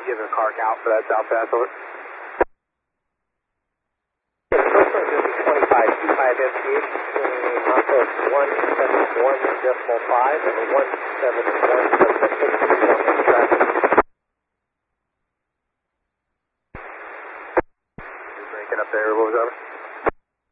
Give a car count for that south pass, over. The first one's going to be 2525 FTH between Montos 171.5 and 171.6 traffic. You're breaking up there, what was that?